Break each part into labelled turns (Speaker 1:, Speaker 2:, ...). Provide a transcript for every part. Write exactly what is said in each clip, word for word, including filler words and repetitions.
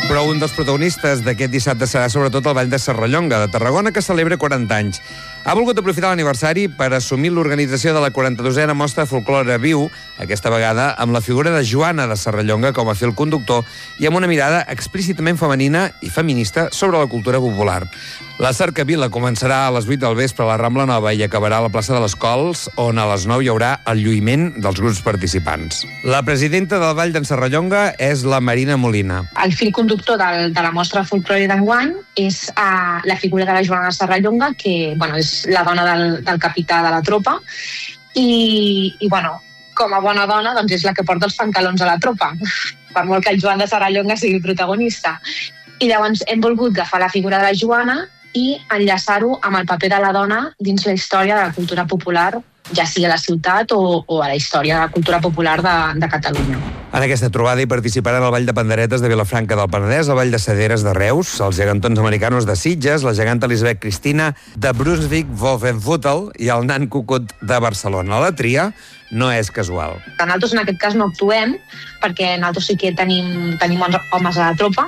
Speaker 1: Però un dels protagonistes d'aquest dissabte serà sobretot el Ball de Serrallonga, de Tarragona, que celebra quaranta anys. Ha volgut aprofitar l'aniversari per assumir l'organització de la quaranta-dosena Mostra de Folklore Viu, aquesta vegada amb la figura de Joana de Serrallonga com a fil conductor i amb una mirada explícitament femenina i feminista sobre la cultura popular. La cercavila començarà a les vuit del vespre a la Rambla Nova i acabarà a la plaça de les Cols, on a les nou hi haurà el lluïment dels grups participants. La presidenta del Ball d'en Serrallonga és la Marina Molina.
Speaker 2: El fil conductor del, de la Mostra de Folklore d'enguany és uh, la figura de la Joana de Serrallonga, que bueno, és la dona del, del capità de la tropa, i, i bueno, com a bona dona doncs és la que porta els pantalons a la tropa, per molt que el Joan de Serrallonga sigui protagonista. I llavors hem volgut agafar la figura de la Joana i enllaçar-ho amb el paper de la dona dins la història de la cultura popular, ja sigui a la ciutat o, o a la història de la cultura popular de, de Catalunya.
Speaker 1: En aquesta trobada hi participaran el Ball de Panderetes de Vilafranca del Penedès, el Ball de Sederes de Reus, els gegantons americanos de Sitges, la geganta Elisabet Cristina de Brunswick-Wolfenbüttel i el nan Cucut de Barcelona. La tria no és casual.
Speaker 2: Nosaltres en aquest cas no actuem, perquè nosaltres sí que tenim, tenim homes a la tropa,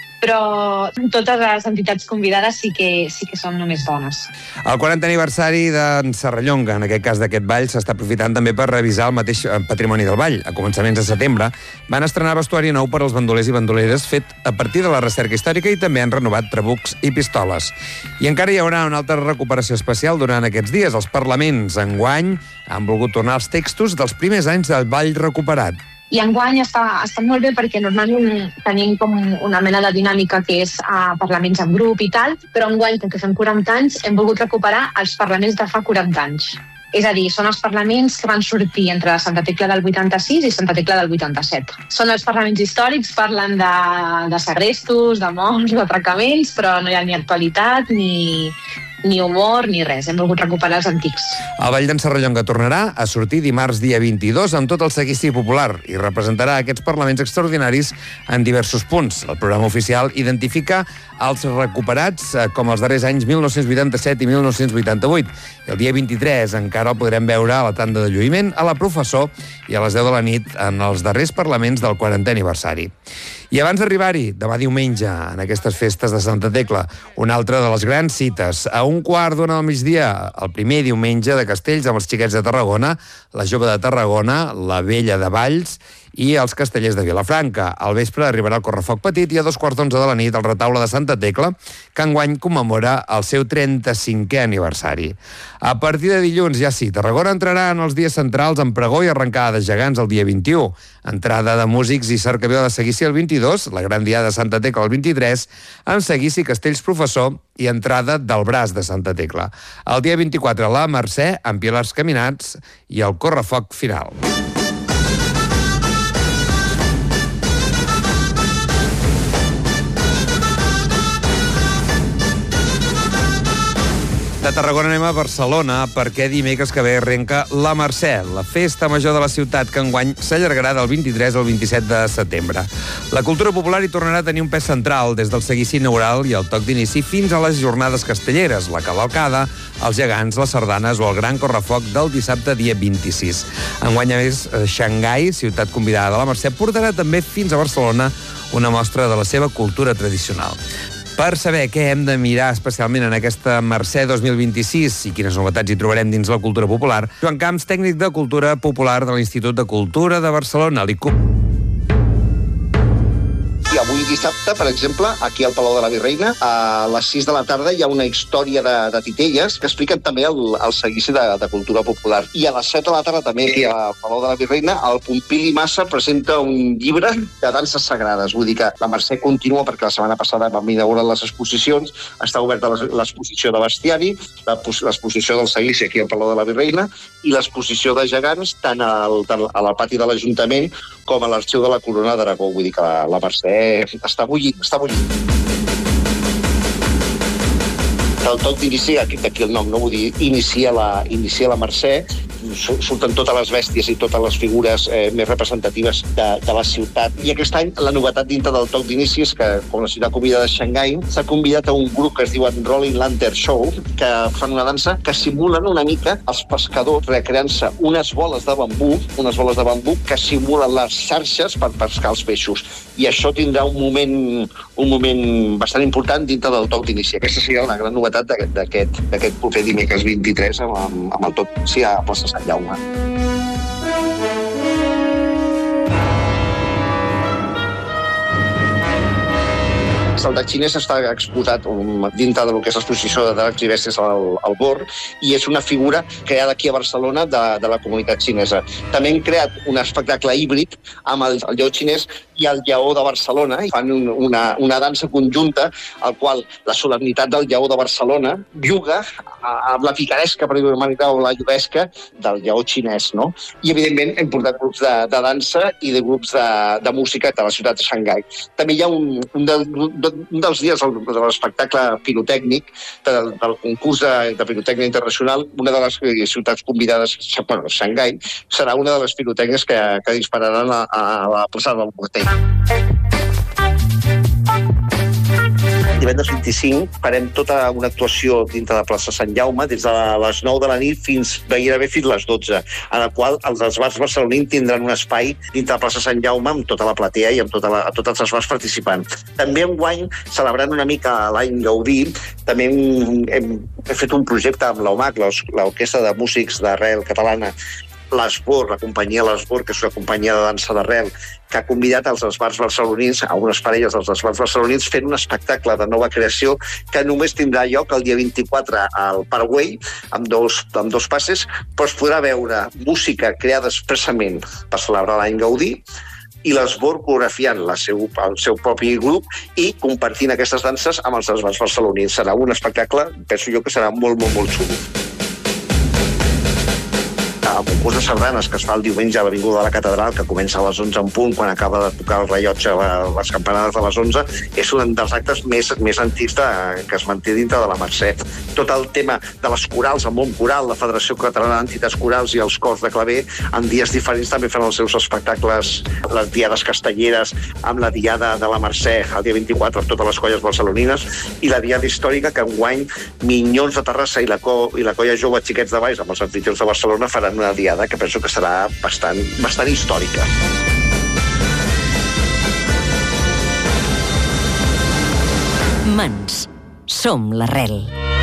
Speaker 2: però totes les entitats convidades sí que, sí que són només dones.
Speaker 1: El quarantè aniversari d'en Serrallonga, en aquest cas d'aquest ball, s'està aprofitant també per revisar el mateix patrimoni del ball. A començaments de setembre van estrenar vestuari nou per als bandolers i bandoleres fet a partir de la recerca històrica i també han renovat trabucs i pistoles. I encara hi haurà una altra recuperació especial durant aquests dies. Els parlaments enguany han volgut tornar als textos dels primers anys del ball recuperat.
Speaker 2: I enguany està, està molt bé perquè normalment tenim com una mena de dinàmica que és a parlaments en grup i tal, però enguany, com que fem quaranta anys, hem volgut recuperar els parlaments de fa quaranta anys. És a dir, són els parlaments que van sortir entre Santa Tecla del vuitanta-sis i Santa Tecla del vuitanta-set. Són els parlaments històrics, parlen de, de segrestos, de morts, d'atracaments, però no hi ha ni actualitat, ni, ni humor, ni res. Hem volgut recuperar els antics.
Speaker 1: El Ball d'en Serrallonga tornarà a sortir dimarts dia vint-i-dos amb tot el seguici popular i representarà aquests parlaments extraordinaris en diversos punts. El programa oficial identifica els recuperats com els darrers anys mil nou-cents vuitanta-set i mil nou-cents vuitanta-vuit. I el dia vint-i-tres encara el podrem veure a la tanda de lluïment, a la Professor i a les deu de la nit en els darrers parlaments del quarantè aniversari. I abans d'arribar-hi, demà diumenge, en aquestes festes de Santa Tecla, una altra de les grans cites. A un quart d'una del migdia, el primer diumenge de Castells amb els xiquets de Tarragona, la Jove de Tarragona, la Vella de Valls i els Castellers de Vilafranca. Al vespre arribarà el Correfoc Petit i a dos quarts d'onze de la nit el retaule de Santa Tecla, que enguany commemora el seu trenta-cinquè aniversari. A partir de dilluns, ja sí, Tarragona entrarà en els dies centrals amb pregó i arrencada de gegants el dia vint-i-u, entrada de músics i cercavila de seguici el vint-i-dos, la gran diada de Santa Tecla el vint-i-tres, amb seguici Castells Professor i entrada del braç de Santa Tecla. El dia vint-i-quatre, la Mercè, amb pilars caminats i el Correfoc final. De Tarragona anem a Barcelona perquè dimecres que ve arrenca la Mercè, la festa major de la ciutat que enguany s'allargarà del vint-i-tres al vint-i-set de setembre. La cultura popular hi tornarà a tenir un pes central des del seguici inaugural i el toc d'inici fins a les jornades castelleres, la cavalcada, els gegants, les sardanes o el gran correfoc del dissabte dia vint-i-sis. Enguany, a més, Xangai, ciutat convidada de la Mercè, portarà també fins a Barcelona una mostra de la seva cultura tradicional. Per saber què hem de mirar especialment en aquesta Mercè dos mil vint-i-sis i quines novetats hi trobarem dins la cultura popular, Joan Camps, tècnic de cultura popular de l'Institut de Cultura de Barcelona, l'I C U P.
Speaker 3: I avui dissabte, per exemple, aquí al Palau de la Virreina, a les sis de la tarda hi ha una història de, de titelles que expliquen també el, el seguici de, de cultura popular. I a les set de la tarda també aquí al Palau de la Virreina, el Pompili Massa presenta un llibre de danses sagrades. Vull dir que la Mercè continua perquè la setmana passada vam inaugurar les exposicions, està oberta l'exposició de bestiari, l'exposició del seguici aquí al Palau de la Virreina i l'exposició de gegants tant al, tant al pati de l'Ajuntament com a l'Arxiu de la Corona d'Aragó. Vull dir que la, la Mercè està bullint, està bullint. El toc d'inici, aquí el nom, no vull dir, inicia la, inicia la Mercè, surten totes les bèsties i totes les figures eh, més representatives de, de la ciutat. I aquest any la novetat dintre del toc d'inici és que, com la ciutat convidada de Xangai, s'ha convidat a un grup que es diuen Rolling Lantern Show, que fan una dansa que simulen una mica els pescadors recreant-se unes boles de bambú, unes boles de bambú que simulen les xarxes per pescar els peixos. I això tindrà un moment, un moment bastant important dintre del toc d'inici. Aquesta seria una gran novetat d'aquest, d'aquest proper dimecres vint-i-tres amb, amb, amb el toc d'inici a plaça Sant Jaume. El drac xinès està exposat dintre del que és l'exposició de dracs i bèsties al, al Bor i és una figura creada aquí a Barcelona de, de la comunitat xinesa. També hem creat un espectacle híbrid amb el, el lleó xinès i el lleó de Barcelona i fan un, una, una dansa conjunta al qual la solemnitat del lleó de Barcelona juga amb la picaresca, per dir-ho o la lloguesca del lleó xinès, no? I, evidentment, hem portat grups de, de dansa i de grups de, de música de la ciutat de Xangai. També hi ha un, un, de, un dels dies de l'espectacle pirotècnic del, del concurs de, de pirotècnia internacional, una de les ciutats convidades, bueno, Xangai, serà una de les pirotècnies que, que dispararan a, a la plaça del Mortell. Divendres vint-i-cinc farem tota una actuació dintre de plaça Sant Jaume des de les nou de la nit fins gairebé fins les dotze, en la qual els esbars barcelonins tindran un espai dintre de plaça Sant Jaume amb tota la platea i amb tota la, tots els esbars participants. També enguany, celebrant una mica l'any Gaudí, també hem, hem, hem fet un projecte amb l'OMAC, l'Orquestra de Músics d'Arrel Catalana, l'Esbor, la companyia L'Esbor, que és una companyia de dansa d'arrel, que ha convidat els esbars barcelonins, a unes parelles dels esbars barcelonins, fent un espectacle de nova creació que només tindrà lloc el dia vint-i-quatre al Paraguai, amb dos, amb dos passes, però es podrà veure música creada expressament per celebrar l'any Gaudí i l'Esbor coreografiant la seu, el seu propi grup i compartint aquestes danses amb els esbars barcelonins. Serà un espectacle, penso jo que serà molt, molt, molt xulo. El concurs de sardanes que es fa el diumenge a l'Avinguda de la Catedral, que comença a les onze en punt, quan acaba de tocar el rellotge a les campanades de les onze, és un dels actes més, més antics de, que es manté dintre de la Mercè. Tot el tema de les corals, el món coral, la Federació Catalana d'Entitats Corals i els cors de claver, en dies diferents també fan els seus espectacles, les diades castelleres, amb la diada de la Mercè, el dia vint-i-quatre, amb totes les colles barcelonines, i la diada històrica, que enguany Minyons de Terrassa i la, co, i la colla jove Xiquets de Valls, amb els anfitrions de Barcelona, faran una diada que penso que serà bastant, bastant històrica.
Speaker 4: Mans. Som l'arrel.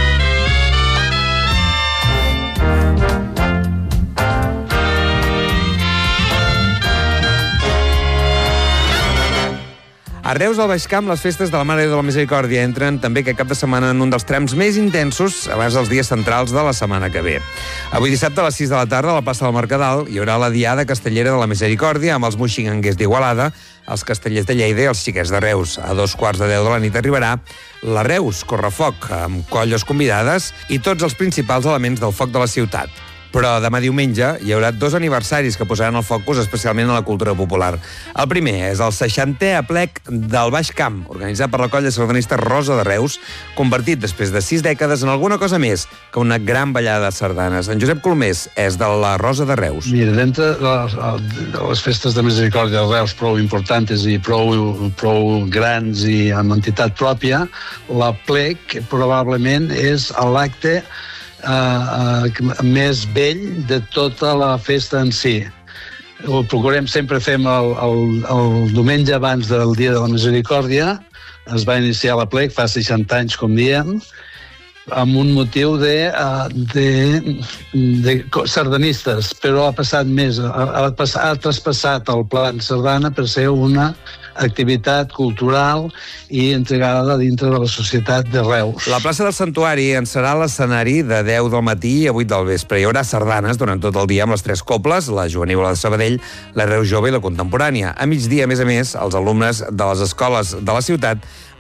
Speaker 1: A Reus, al Baix Camp, les festes de la Mare de la Misericòrdia entren també aquest cap de setmana en un dels trams més intensos abans dels dies centrals de la setmana que ve. Avui dissabte a les sis de la tarda a la plaça del Mercadal hi haurà la Diada Castellera de la Misericòrdia amb els moixinganguers d'Igualada, els castellers de Lleida i els xiquets de Reus. A dos quarts de deu de la nit arribarà la Reus Correfoc, amb colles convidades i tots els principals elements del foc de la ciutat. Però demà diumenge hi haurà dos aniversaris que posaran el focus especialment a la cultura popular. El primer és el seixantè aplec del Baix Camp, organitzat per la colla sardanista Rosa de Reus, convertit després de sis dècades en alguna cosa més que una gran ballada de sardanes. En Josep Colomés és de la Rosa de Reus.
Speaker 5: Mira, dintre de les, de les festes de Misericòrdia de Reus prou importants i prou, prou grans i amb entitat pròpia, l'aplec probablement és l'acte Uh, uh, més vell de tota la festa en si. Ho procurem sempre, fem el, el, el diumenge abans del Dia de la Misericòrdia, es va iniciar l'aplec fa seixanta anys, com diem, amb un motiu de, uh, de, de sardanistes, però ha passat més, ha, ha, ha traspassat el plan sardana per ser una activitat cultural i entregada dintre de la societat de Reus.
Speaker 1: La plaça del Santuari en serà l'escenari de deu del matí a vuit del vespre. Hi haurà sardanes durant tot el dia amb les tres cobles, la juvenívola de Sabadell, la Reus Jove i la contemporània. A migdia, a més a més, els alumnes de les escoles de la ciutat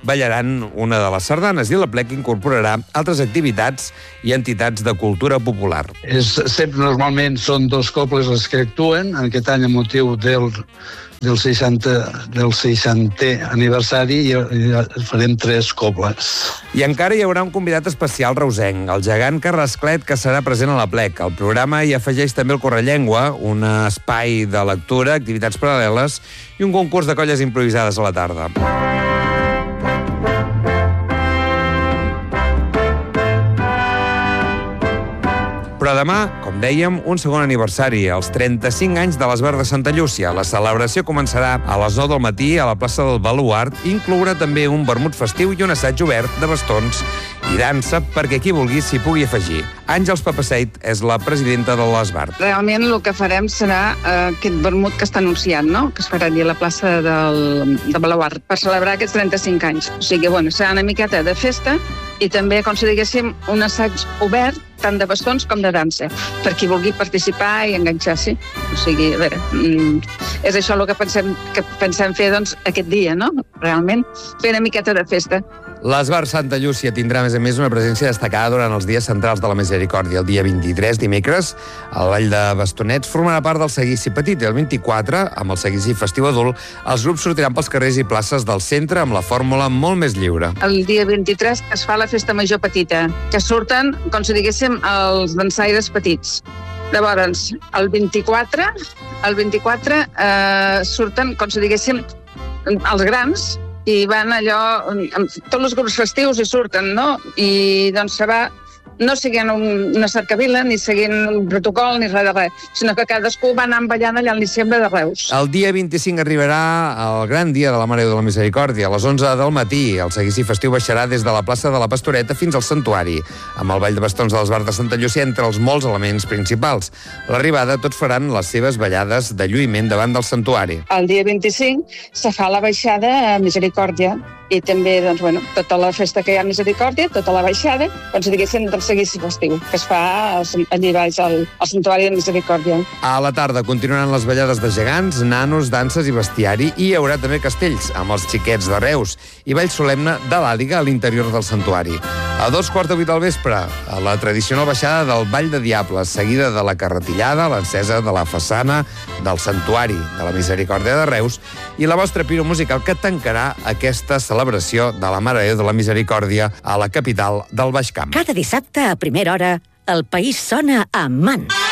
Speaker 1: ballaran una de les sardanes i l'aplec incorporarà altres activitats i entitats de cultura popular.
Speaker 5: És, sempre normalment són dos cobles les que actuen, en aquest any a motiu del, del, seixanta, del seixantè aniversari i, i farem tres cobles.
Speaker 1: I encara hi haurà un convidat especial reusenc, el gegant Carrasclet, que serà present a l'aplec. El programa hi afegeix també el Correllengua, un espai de lectura, activitats paral·leles i un concurs de colles improvisades a la tarda. Però demà, com dèiem, un segon aniversari, els trenta-cinc anys de l'Esbart de Santa Llúcia. La celebració començarà a les nou del matí a la plaça del Baluart i inclourà també un vermut festiu i un assaig obert de bastons i dansa perquè qui vulgui s'hi pugui afegir. Àngels Papaseit és la presidenta de l'Esbart.
Speaker 6: Realment el que farem serà eh, aquest vermut que està anunciat, no? Que es farà allà a la plaça del, de Baluart per celebrar aquests trenta-cinc anys. O sigui, bueno, serà una miqueta de festa i també, com si diguéssim, un assaig obert tant de bastons com de dansa, per qui vulgui participar i enganxar-s'hi. O sigui, a veure, mm, és això el que pensem, que pensem fer doncs, aquest dia, no? Realment, fer una miqueta de festa.
Speaker 1: L'Esbart Santa Llúcia tindrà, a més a més, una presència destacada durant els dies centrals de la Misericòrdia. El dia vint-i-tres, dimecres, el Ball de Bastonets formarà part del seguici petit i el vint-i-quatre, amb el seguici festiu adult, els grups sortiran pels carrers i places del centre amb la fórmula molt més lliure.
Speaker 6: El dia vint-i-tres es fa la festa major petita, que surten, com si diguéssim, els dansaires petits. Llavors, el vint-i-quatre, el vint-i-quatre eh, surten, com si diguéssim, els grans, i van allò, amb tots els grups festius hi surten, no? I doncs se va, no seguint una cercavila, ni seguint un protocol, ni res de res, sinó que cadascú va anar ballant allà al diciembre de Reus.
Speaker 1: El dia vint-i-cinc arribarà el gran dia de la Mare de la Misericòrdia. A les onze del matí, el seguici festiu baixarà des de la plaça de la Pastoreta fins al Santuari, amb el ball de bastons de l'Esbart de Santa Llúcia entre els molts elements principals. A l'arribada, tots faran les seves ballades de lluïment davant del santuari.
Speaker 6: El dia vint-i-cinc se fa la baixada a Misericòrdia, i també, doncs, bueno, tota la festa que hi ha a Misericòrdia, tota la baixada, com si diguéssim del seguici festiu, que es fa allà baix al, al Santuari de Misericòrdia.
Speaker 1: A la tarda continuaran les ballades de gegants, nanos, danses i bestiari, i hi haurà també castells, amb els xiquets de Reus, i ball solemne de l'Àliga a l'interior del santuari. A dos quarts de vuit del vespre, a la tradicional baixada del Ball de Diables, seguida de la carretillada, l'encesa de la façana del Santuari de la Misericòrdia de Reus, i la vostra piro musical que tancarà aquesta celebració de la Mare de la Misericòrdia a la capital del Baix Camp.
Speaker 4: Cada dissabte a primera hora, el país sona a Mans.